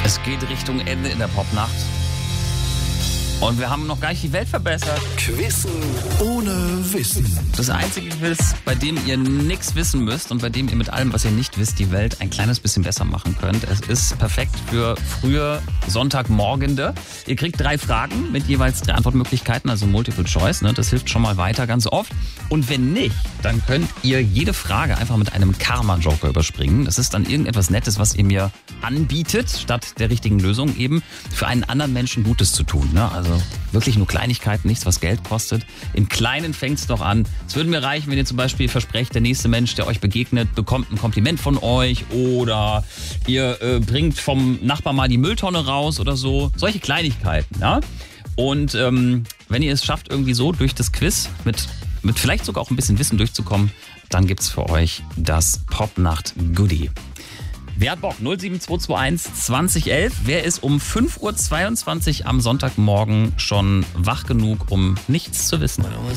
Es geht Richtung Ende in der Popnacht. Und wir haben noch gar nicht die Welt verbessert. Quizzen ohne Wissen. Das einzige Quiz, bei dem ihr nichts wissen müsst und bei dem ihr mit allem, was ihr nicht wisst, die Welt ein kleines bisschen besser machen könnt. Es ist perfekt für frühe Sonntagmorgende. Ihr kriegt 3 Fragen mit jeweils 3 Antwortmöglichkeiten, also Multiple Choice. Ne? Das hilft schon mal weiter ganz oft. Und wenn nicht, dann könnt ihr jede Frage einfach mit einem Karma-Joker überspringen. Das ist dann irgendetwas Nettes, was ihr mir anbietet, statt der richtigen Lösung eben für einen anderen Menschen Gutes zu tun. Ne? Also wirklich nur Kleinigkeiten, nichts, was Geld kostet. Im Kleinen fängt's doch an. Es würde mir reichen, wenn ihr zum Beispiel versprecht, der nächste Mensch, der euch begegnet, bekommt ein Kompliment von euch oder ihr bringt vom Nachbar mal die Mülltonne raus oder so. Solche Kleinigkeiten, ja. Und wenn ihr es schafft, irgendwie so durch das Quiz mit vielleicht sogar auch ein bisschen Wissen durchzukommen, dann gibt's für euch das Popnacht-Goodie. Wer hat Bock? 07221 2011. Wer ist um 5.22 Uhr am Sonntagmorgen schon wach genug, um nichts zu wissen?